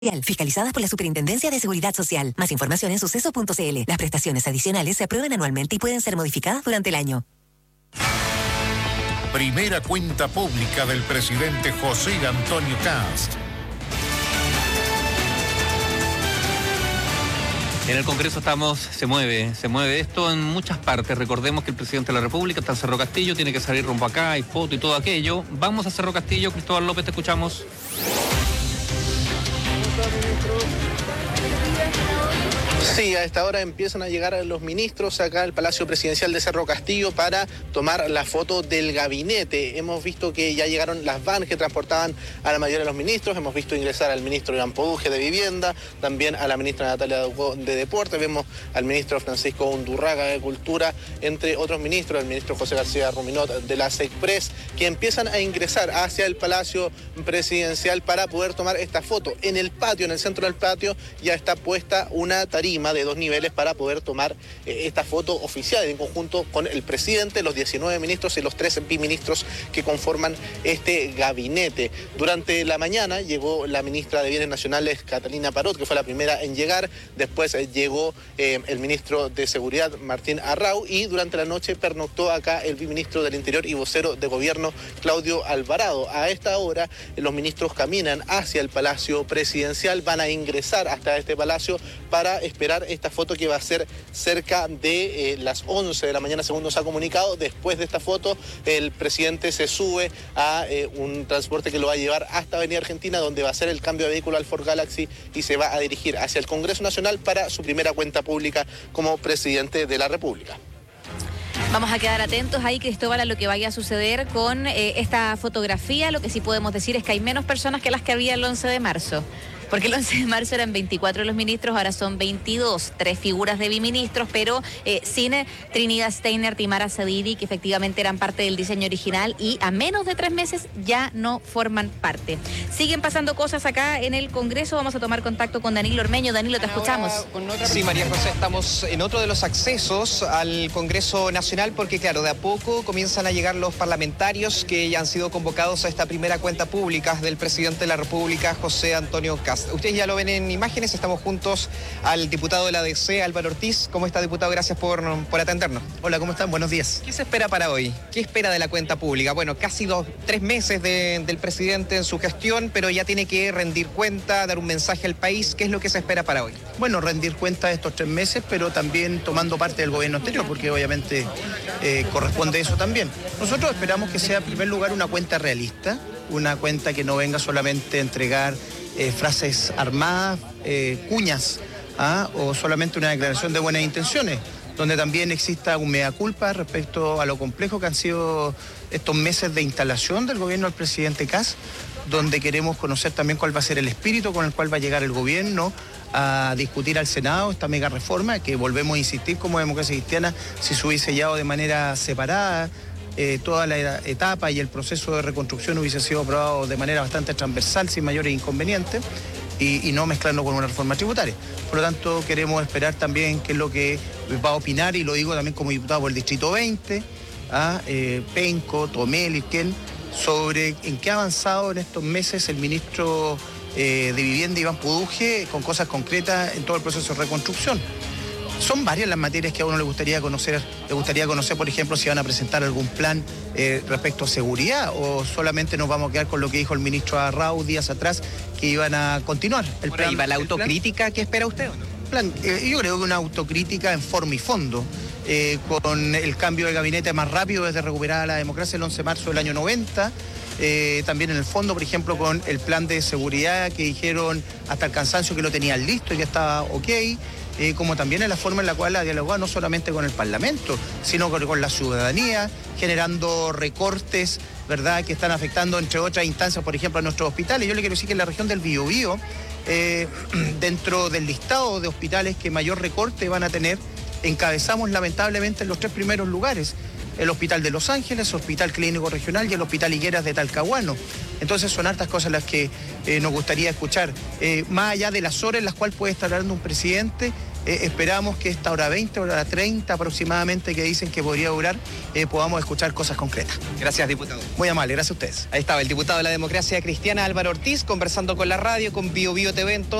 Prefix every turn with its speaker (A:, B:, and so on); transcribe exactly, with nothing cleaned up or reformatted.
A: Fiscalizadas por la Superintendencia de Seguridad Social. Más información en suceso punto c l. Las prestaciones adicionales se aprueban anualmente y pueden ser modificadas durante el año.
B: Primera cuenta pública del presidente José Antonio Cast.
C: En el Congreso estamos, se mueve, se mueve esto en muchas partes. Recordemos que el presidente de la República está en Cerro Castillo, tiene que salir rumbo acá, hay foto y todo aquello. Vamos a Cerro Castillo, Cristóbal López, te escuchamos.
D: Sí, a esta hora empiezan a llegar los ministros acá al Palacio Presidencial de Cerro Castillo para tomar la foto del gabinete. Hemos visto que ya llegaron las vans que transportaban a la mayoría de los ministros. Hemos visto ingresar al ministro Iván Poduje de Vivienda, también a la ministra Natalia Ducó de Deporte. Vemos al ministro Francisco Undurraga de Cultura, entre otros ministros, el ministro José García Ruminot de la SECPRES, que empiezan a ingresar hacia el Palacio Presidencial para poder tomar esta foto. En el patio, en el centro del patio, ya está puesta una tarima de dos niveles para poder tomar eh, esta foto oficial en conjunto con el presidente, los diecinueve ministros y los tres biministros que conforman este gabinete. Durante la mañana llegó la ministra de Bienes Nacionales, Catalina Parot, que fue la primera en llegar. Después eh, llegó eh, el ministro de Seguridad, Martín Arrau, y durante la noche pernoctó acá el biministro del Interior y vocero de Gobierno, Claudio Alvarado. A esta hora eh, los ministros caminan hacia el Palacio Presidencial, van a ingresar hasta este palacio para esperar esta foto que va a ser cerca de eh, las once de la mañana, según nos ha comunicado. Después de esta foto, el presidente se sube a eh, un transporte que lo va a llevar hasta Avenida Argentina, donde va a hacer el cambio de vehículo al Ford Galaxy y se va a dirigir hacia el Congreso Nacional para su primera cuenta pública como presidente de la República.
E: Vamos a quedar atentos ahí, Cristóbal, a lo que vaya a suceder con eh, esta fotografía. Lo que sí podemos decir es que hay menos personas que las que había el once de marzo. Porque el once de marzo eran veinticuatro los ministros, ahora son veintidós, tres figuras de biministros, pero eh, sin Trinidad Steiner, Timara Sadidi, que efectivamente eran parte del diseño original y a menos de tres meses ya no forman parte. Siguen pasando cosas acá en el Congreso, vamos a tomar contacto con Danilo Ormeño. Danilo, te escuchamos.
F: Sí, María José, estamos en otro de los accesos al Congreso Nacional porque, claro, de a poco comienzan a llegar los parlamentarios que ya han sido convocados a esta primera cuenta pública del presidente de la República, José Antonio Cast. Ustedes ya lo ven en imágenes, estamos juntos al diputado de la D C, Álvaro Ortiz. ¿Cómo está, diputado? Gracias por, por atendernos.
G: Hola, ¿cómo están? Buenos días.
F: ¿Qué se espera para hoy? ¿Qué espera de la cuenta pública? Bueno, casi dos, tres meses de, del presidente en su gestión, pero ya tiene que rendir cuenta, dar un mensaje al país. ¿Qué es lo que se espera para hoy?
G: Bueno, rendir cuenta de estos tres meses, pero también tomando parte del gobierno anterior, porque obviamente eh, corresponde eso también. Nosotros esperamos que sea, en primer lugar, una cuenta realista, una cuenta que no venga solamente a entregar Eh, frases armadas, eh, cuñas, ¿ah? o solamente una declaración de buenas intenciones, donde también exista un mea culpa respecto a lo complejo que han sido estos meses de instalación del gobierno del presidente Kast, donde queremos conocer también cuál va a ser el espíritu con el cual va a llegar el gobierno a discutir al Senado esta mega reforma, que volvemos a insistir como Democracia Cristiana, si se hubiese llevado de manera separada, Eh, toda la etapa y el proceso de reconstrucción hubiese sido aprobado de manera bastante transversal, sin mayores inconvenientes, y, y no mezclando con una reforma tributaria. Por lo tanto, queremos esperar también qué es lo que va a opinar, y lo digo también como diputado por el Distrito veinte, a eh, Penco, Tomel, Irquén, sobre en qué ha avanzado en estos meses el ministro eh, de Vivienda, Iván Poduje, con cosas concretas en todo el proceso de reconstrucción. Son varias las materias que a uno le gustaría conocer. Le gustaría conocer, por ejemplo, si van a presentar algún plan eh, respecto a seguridad, o solamente nos vamos a quedar con lo que dijo el ministro Arrau días atrás, que iban a continuar el
F: Por
G: plan.
F: ahí va la autocrítica, ¿qué espera usted o no?
G: Plan, eh, yo creo que una autocrítica en forma y fondo, eh, con el cambio de gabinete más rápido desde recuperar la democracia el once de marzo del año noventa. Eh, también en el fondo, por ejemplo, con el plan de seguridad que dijeron hasta el cansancio que lo tenían listo y que estaba ok. Eh, como también en la forma en la cual ha dialogado no solamente con el Parlamento, sino con, con la ciudadanía, generando recortes, ¿verdad?, que están afectando, entre otras instancias, por ejemplo, a nuestros hospitales. Yo le quiero decir que en la región del Biobío, eh, dentro del listado de hospitales que mayor recorte van a tener, encabezamos lamentablemente en los tres primeros lugares. el Hospital de Los Ángeles, Hospital Clínico Regional y el Hospital Higueras de Talcahuano. Entonces son hartas cosas las que eh, nos gustaría escuchar. Eh, más allá de las horas en las cuales puede estar hablando un presidente, eh, esperamos que esta hora veinte, hora treinta aproximadamente que dicen que podría durar, eh, podamos escuchar cosas concretas.
F: Gracias, diputado.
G: Muy amable, gracias a ustedes.
F: Ahí estaba el diputado de la Democracia Cristiana, Álvaro Ortiz, conversando con la radio, con Bio Bio T V. Entonces,